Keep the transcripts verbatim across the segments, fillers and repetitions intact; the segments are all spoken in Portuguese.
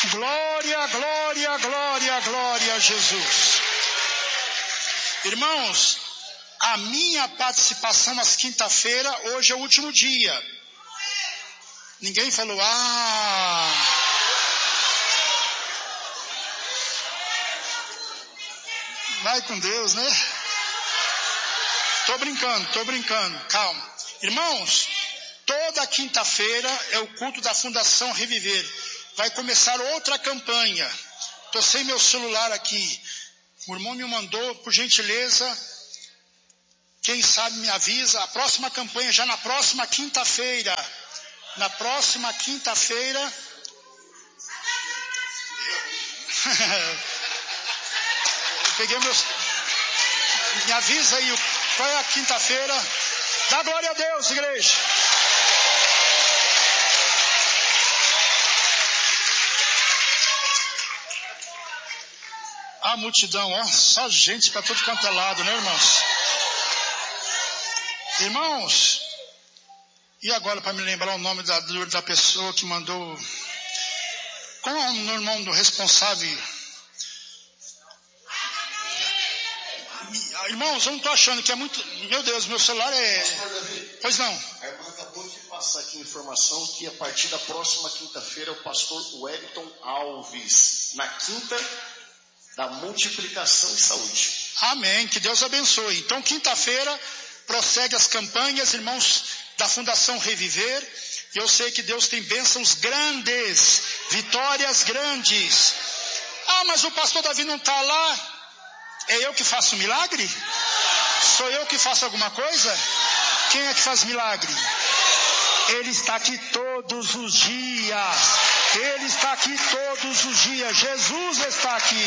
Glória, glória, glória, glória a Jesus. Irmãos, a minha participação nas quinta-feira, hoje é o último dia. Ninguém falou, ah... Vai com Deus, né? Tô brincando, tô brincando, calma. Irmãos, toda quinta-feira é o culto da Fundação Reviver. Vai começar outra campanha. Tô sem meu celular aqui. O irmão me mandou, por gentileza, quem sabe me avisa, a próxima campanha, já na próxima quinta-feira. Na próxima quinta-feira... Eu peguei meus... Me avisa aí, qual é a quinta-feira? Dá glória a Deus, igreja. A multidão, ó, só gente para tudo quanto é lado, né, irmãos? Irmãos, e agora para me lembrar o nome da, da pessoa que mandou... Qual é o irmão do responsável? Irmãos, eu não estou achando que é muito... Meu Deus, meu celular é... Pois não. A irmã acabou de passar aqui informação que a partir da próxima quinta-feira o pastor Wellington Alves, na quinta da multiplicação e saúde. Amém, que Deus abençoe. Então, quinta-feira, prossegue as campanhas, irmãos da Fundação Reviver. E eu sei que Deus tem bênçãos grandes, vitórias grandes. Ah, mas o pastor Davi não está lá. É eu que faço milagre? Sou eu que faço alguma coisa? Quem é que faz milagre? Ele está aqui todos os dias. Ele está aqui todos os dias. Jesus está aqui.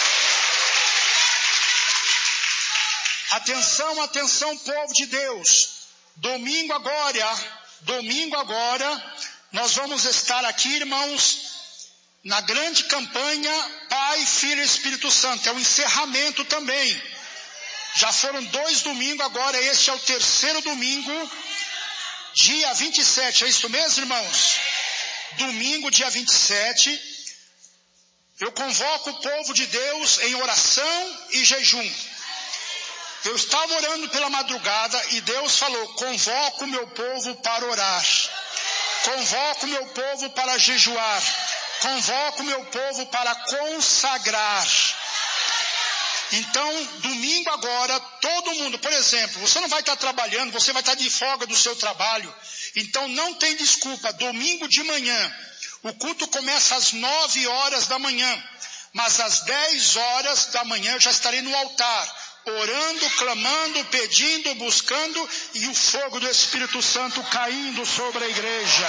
Atenção, atenção, povo de Deus. Domingo agora, domingo agora, nós vamos estar aqui, irmãos, na grande campanha Pai, Filho e Espírito Santo. É o encerramento também. Já foram dois domingos, agora este é o terceiro domingo, dia vinte e sete. É isso mesmo, irmãos? Domingo, dia vinte e sete. Eu convoco o povo de Deus em oração e jejum. Eu estava orando pela madrugada e Deus falou, convoco o meu povo para orar. Convoco o meu povo para jejuar. Convoco o meu povo para consagrar. Então, domingo agora, todo mundo, por exemplo, você não vai estar trabalhando, você vai estar de folga do seu trabalho. Então, não tem desculpa. Domingo de manhã, o culto começa às nove horas da manhã. Mas às dez horas da manhã eu já estarei no altar, orando, clamando, pedindo, buscando, e o fogo do Espírito Santo caindo sobre a igreja.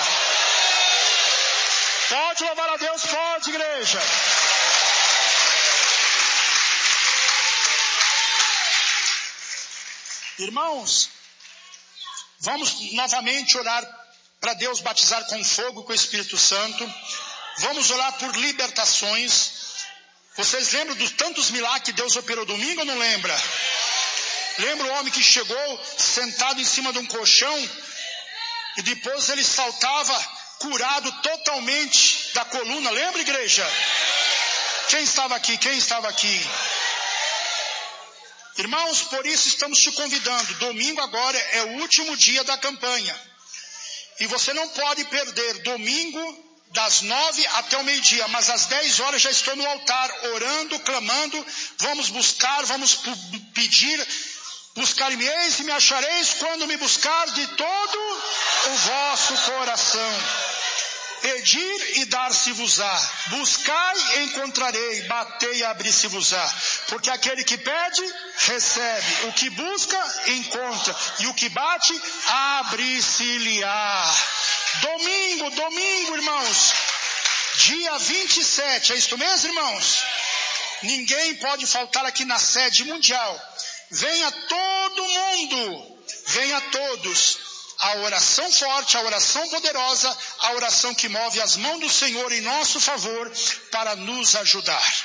Pode louvar a Deus? Pode, igreja. Irmãos, vamos novamente orar para Deus batizar com fogo e com o Espírito Santo. Vamos orar por libertações. Vocês lembram dos tantos milagres que Deus operou domingo ou não lembra? Lembra o homem que chegou sentado em cima de um colchão e depois ele saltava curado totalmente da coluna? Lembra, igreja? Quem estava aqui? Quem estava aqui? Irmãos, por isso estamos te convidando. Domingo agora é o último dia da campanha. E você não pode perder domingo das nove até o meio-dia. Mas às dez horas já estou no altar, orando, clamando. Vamos buscar, vamos pedir. Buscar-me eis e me achareis quando me buscar de todo o vosso coração. Pedir e dar-se-vos-á. Buscai e encontrarei. Batei e abri-se-vos-á. Porque aquele que pede, recebe. O que busca, encontra. E o que bate, abre-se-lhe-á. Domingo, domingo, irmãos. Dia vinte e sete. É isso mesmo, irmãos? Ninguém pode faltar aqui na sede mundial. Venha todo mundo. Venha todos. A oração forte, a oração poderosa, a oração que move as mãos do Senhor em nosso favor para nos ajudar.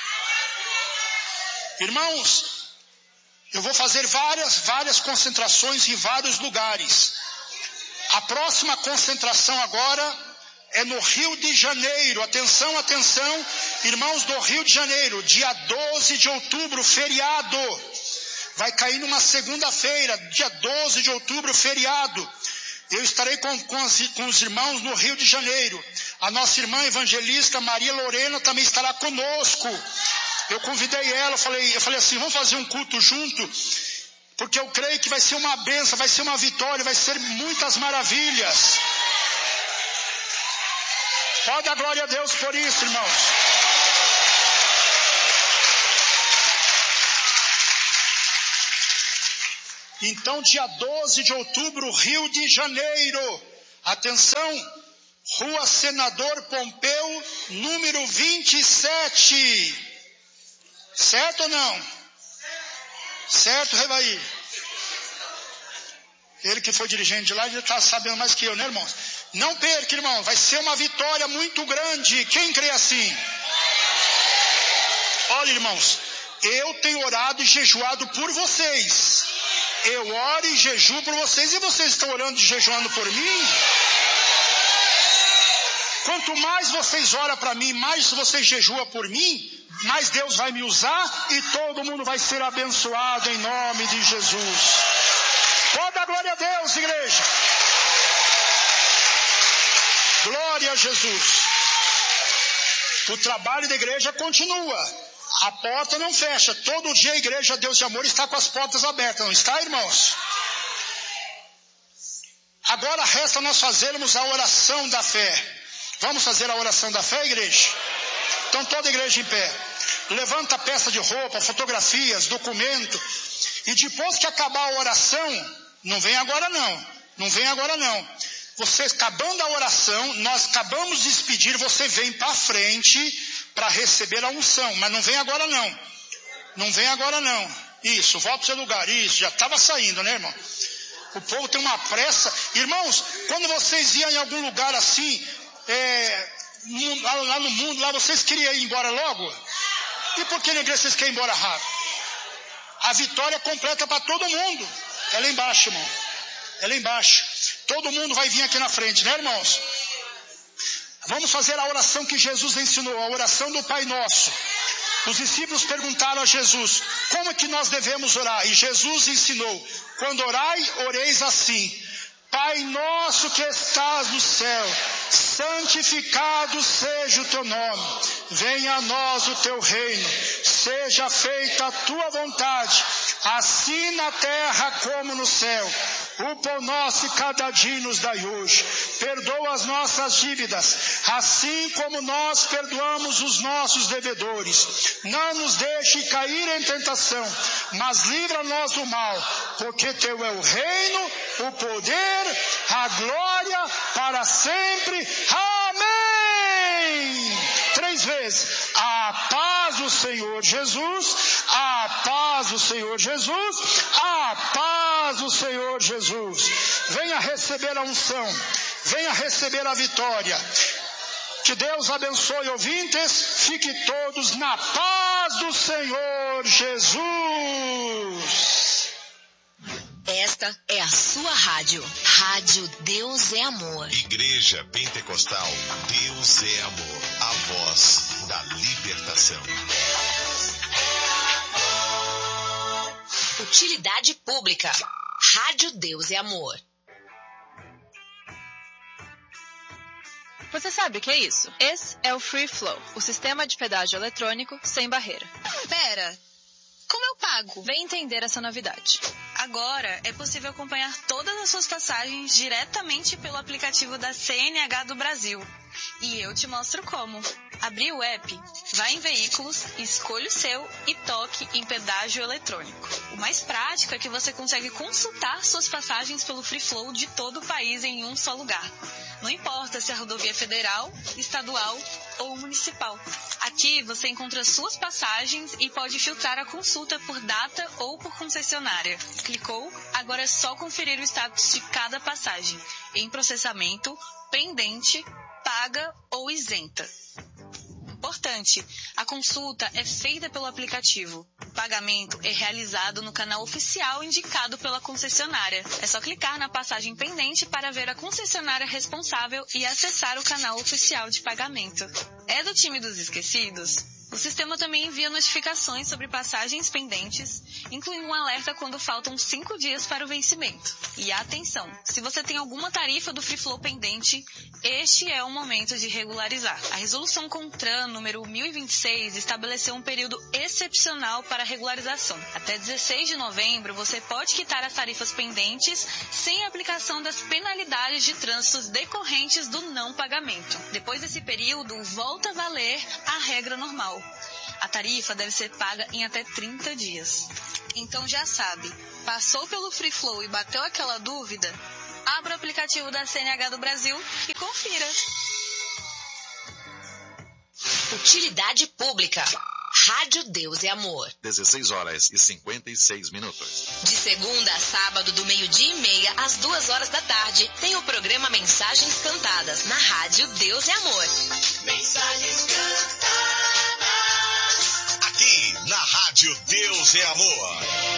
Irmãos, eu vou fazer várias, várias concentrações em vários lugares. A próxima concentração agora é no Rio de Janeiro. Atenção, atenção, irmãos do Rio de Janeiro, dia doze de outubro, feriado. Vai cair numa segunda-feira, dia doze de outubro, feriado. Eu estarei com, com, as, com os irmãos no Rio de Janeiro. A nossa irmã evangelista Maria Lorena também estará conosco. Eu convidei ela, eu falei, eu falei assim, vamos fazer um culto junto, porque eu creio que vai ser uma bênção, vai ser uma vitória, vai ser muitas maravilhas. Pode dar glória a Deus por isso, irmãos. Então, dia doze de outubro, Rio de Janeiro. Atenção, Rua Senador Pompeu, número vinte e sete. Certo ou não? Certo, Revaí? Ele que foi dirigente de lá, ele está sabendo mais que eu, né, irmãos? Não perca, irmão, vai ser uma vitória muito grande. Quem crê assim? Olha, irmãos, eu tenho orado e jejuado por vocês. Eu oro e jejuo por vocês. E vocês estão orando e jejuando por mim? Quanto mais vocês oram para mim, mais vocês jejuam por mim, mais Deus vai me usar e todo mundo vai ser abençoado em nome de Jesus. Pode dar glória a Deus, igreja. Glória a Jesus. O trabalho da igreja continua. A porta não fecha. Todo dia a igreja Deus de Amor está com as portas abertas. Não está, irmãos? Agora resta nós fazermos a oração da fé. Vamos fazer a oração da fé, igreja? Então toda a igreja em pé. Levanta a peça de roupa, fotografias, documento. E depois que acabar a oração, não vem agora não. Não vem agora não. Você acabando a oração, nós acabamos de despedir, você vem para frente para receber a unção. Mas não vem agora não. Não vem agora não. Isso, volta para o seu lugar. Isso, já estava saindo, né, irmão? O povo tem uma pressa. Irmãos, quando vocês iam em algum lugar assim, é, lá, lá no mundo, lá vocês queriam ir embora logo? E por que na igreja vocês querem ir embora rápido? A vitória é completa para todo mundo. É lá embaixo, irmão. É lá embaixo. Todo mundo vai vir aqui na frente, né, irmãos? Vamos fazer a oração que Jesus ensinou, a oração do Pai Nosso. Os discípulos perguntaram a Jesus, como é que nós devemos orar? E Jesus ensinou, quando orai, oreis assim: Pai nosso que estás no céu, santificado seja o teu nome, venha a nós o teu reino, seja feita a tua vontade, assim na terra como no céu. O pão nosso de cada dia nos dai hoje. Perdoa as nossas dívidas, assim como nós perdoamos os nossos devedores. Não nos deixe cair em tentação, mas livra-nos do mal, porque teu é o reino, o poder, a glória para sempre. Amém! Três vezes. A paz do Senhor Jesus, a paz do Senhor Jesus, a paz do Senhor Jesus. Venha receber a unção, venha receber a vitória. Que Deus abençoe, ouvintes. Fiquem todos na paz do Senhor Jesus. Esta é a sua rádio. Rádio Deus é Amor. Igreja Pentecostal Deus é Amor. A voz da libertação. Utilidade pública. Rádio Deus é Amor. Você sabe o que é isso? Esse é o Free Flow, o sistema de pedágio eletrônico sem barreira. Pera, como eu pago? Vem entender essa novidade. Agora é possível acompanhar todas as suas passagens diretamente pelo aplicativo da C N H do Brasil. E eu te mostro como. Abri o app, vá em Veículos, escolha o seu e toque em Pedágio Eletrônico. O mais prático é que você consegue consultar suas passagens pelo Free Flow de todo o país em um só lugar. Não importa se a rodovia é federal, estadual ou municipal. Aqui você encontra suas passagens e pode filtrar a consulta por data ou por concessionária. Clicou? Agora é só conferir o status de cada passagem, em processamento, pendente, paga ou isenta. Importante, a consulta é feita pelo aplicativo. O pagamento é realizado no canal oficial indicado pela concessionária. É só clicar na passagem pendente para ver a concessionária responsável e acessar o canal oficial de pagamento. É do time dos esquecidos? O sistema também envia notificações sobre passagens pendentes, incluindo um alerta quando faltam cinco dias para o vencimento. E atenção, se você tem alguma tarifa do Free Flow pendente, este é o momento de regularizar. A resolução CONTRAN número mil e vinte e seis estabeleceu um período excepcional para regularização. Até dezesseis de novembro, você pode quitar as tarifas pendentes sem aplicação das penalidades de trânsito decorrentes do não pagamento. Depois desse período, volta a valer a regra normal. A tarifa deve ser paga em até trinta dias. Então já sabe, passou pelo Free Flow e bateu aquela dúvida? Abra o aplicativo da C N H do Brasil e confira. Utilidade pública. Rádio Deus é Amor. dezesseis horas e cinquenta e seis minutos. De segunda a sábado, do meio-dia e meia às duas horas da tarde, tem o programa Mensagens Cantadas, na Rádio Deus é Amor. Mensagens cantadas. Aqui, na Rádio Deus é Amor.